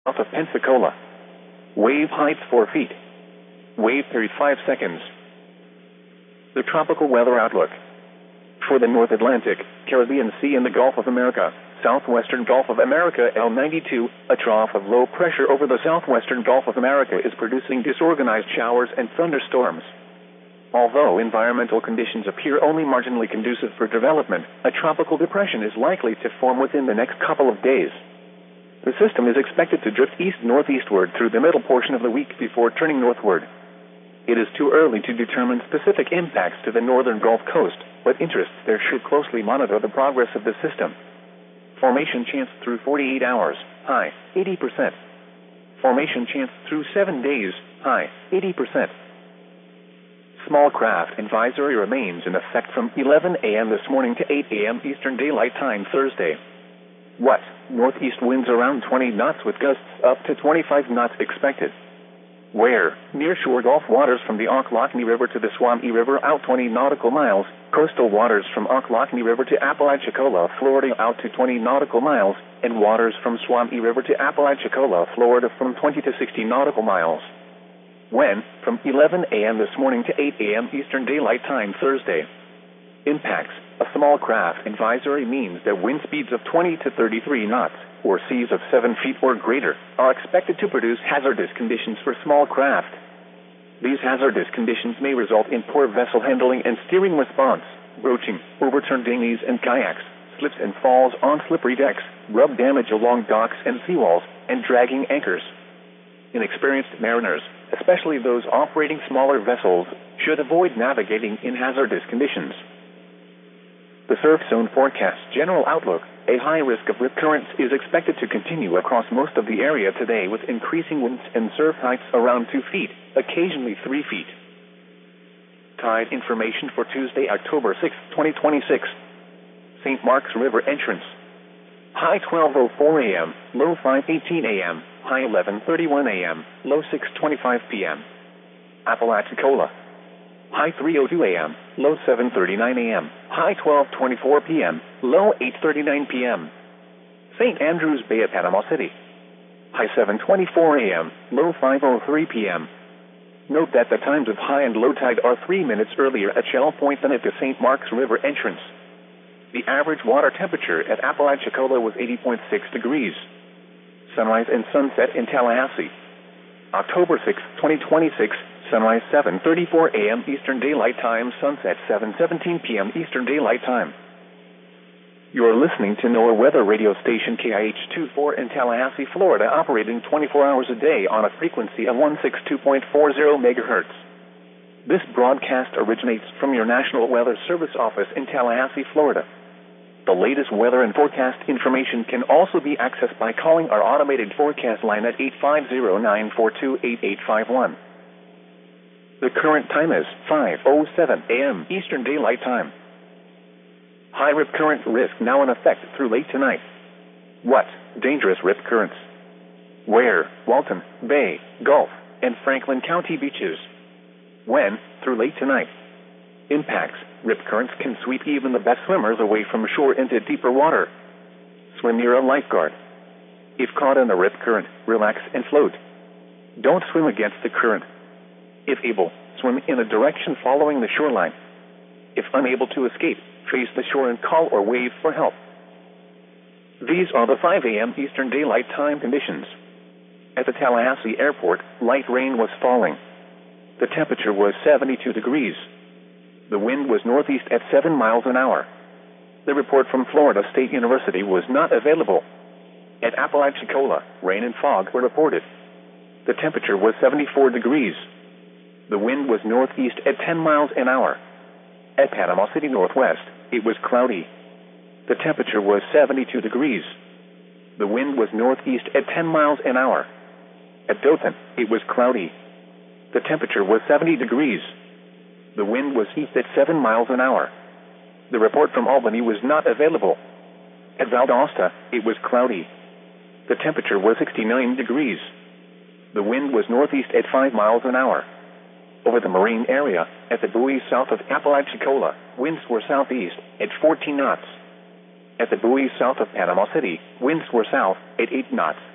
south of Pensacola. Wave height 4 feet. Wave period 5 seconds. The tropical weather outlook. For the North Atlantic, Caribbean Sea and the Gulf of America, southwestern Gulf of America L92, a trough of low pressure over the southwestern Gulf of America is producing disorganized showers and thunderstorms. Although environmental conditions appear only marginally conducive for development, a tropical depression is likely to form within the next couple of days. The system is expected to drift east-northeastward through the middle portion of the week before turning northward. It is too early to determine specific impacts to the northern Gulf Coast, but interests there should closely monitor the progress of the system. Formation chance through 48 hours, high, 80%. Formation chance through 7 days, high, 80%. Small craft advisory remains in effect from 11 a.m. this morning to 8 a.m. Eastern Daylight Time Thursday. What? Northeast winds around 20 knots with gusts up to 25 knots expected. Where? Nearshore Gulf waters from the Ocklawahamie River to the Suwannee River out 20 nautical miles, coastal waters from Ocklawahamie River to Apalachicola, Florida out to 20 nautical miles, and waters from Suwannee River to Apalachicola, Florida from 20 to 60 nautical miles. When? From 11 a.m. this morning to 8 a.m. Eastern Daylight Time Thursday. Impacts. A small craft advisory means that wind speeds of 20 to 33 knots, or seas of 7 feet or greater, are expected to produce hazardous conditions for small craft. These hazardous conditions may result in poor vessel handling and steering response, broaching, overturned dinghies and kayaks, slips and falls on slippery decks, rub damage along docks and seawalls, and dragging anchors. Inexperienced mariners, especially those operating smaller vessels, should avoid navigating in hazardous conditions. The surf zone forecast general outlook. A high risk of rip currents is expected to continue across most of the area today with increasing winds and surf heights around 2 feet, occasionally 3 feet. Tide information for Tuesday, October 6, 2026. St. Mark's River entrance. High 12:04 a.m., low 5:18 a.m., high 11:31 a.m., low 6:25 p.m. Apalachicola. High 3:02 a.m., low 7:39 a.m., high 12:24 p.m., low 8:39 p.m. St. Andrews Bay at Panama City. High 7:24 a.m., low 5:03 p.m. Note that the times of high and low tide are 3 minutes earlier at Shell Point than at the St. Mark's River entrance. The average water temperature at Apalachicola was 80.6 degrees. Sunrise and sunset in Tallahassee. October 6, 2026, sunrise 7:34 a.m. Eastern Daylight Time, sunset 7:17 p.m. Eastern Daylight Time. You are listening to NOAA weather radio station KIH-24 in Tallahassee, Florida, operating 24 hours a day on a frequency of 162.40 megahertz. This broadcast originates from your National Weather Service office in Tallahassee, Florida. The latest weather and forecast information can also be accessed by calling our automated forecast line at 850-942-8851. The current time is 5:07 a.m. Eastern Daylight Time. High rip current risk now in effect through late tonight. What? Dangerous rip currents. Where? Walton, Bay, Gulf, and Franklin County beaches. When? Through late tonight. Impacts. Rip currents can sweep even the best swimmers away from shore into deeper water. Swim near a lifeguard. If caught in a rip current, relax and float. Don't swim against the current. If able, swim in a direction following the shoreline. If unable to escape, face the shore and call or wave for help. These are the 5 a.m. Eastern Daylight Time conditions. At the Tallahassee Airport, light rain was falling. The temperature was 72 degrees. The wind was northeast at 7 miles an hour. The report from Florida State University was not available. At Apalachicola, rain and fog were reported. The temperature was 74 degrees. The wind was northeast at 10 miles an hour. At Panama City Northwest, it was cloudy. The temperature was 72 degrees. The wind was northeast at 10 miles an hour. At Dothan, it was cloudy. The temperature was 70 degrees. The wind was east at 7 miles an hour. The report from Albany was not available. At Valdosta, it was cloudy. The temperature was 69 degrees. The wind was northeast at 5 miles an hour. Over the marine area, at the buoys south of Apalachicola, winds were southeast at 14 knots. At the buoys south of Panama City, winds were south at 8 knots.